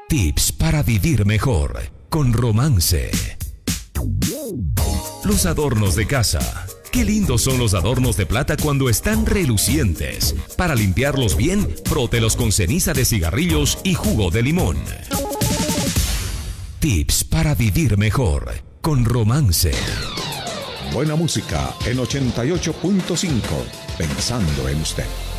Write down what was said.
Tips para vivir mejor con Romance. Los adornos de casa. Qué lindos son los adornos de plata cuando están relucientes. Para limpiarlos bien, frótelos con ceniza de cigarrillos y jugo de limón. Tips para vivir mejor con Romance. Buena música en 88.5. Pensando en usted.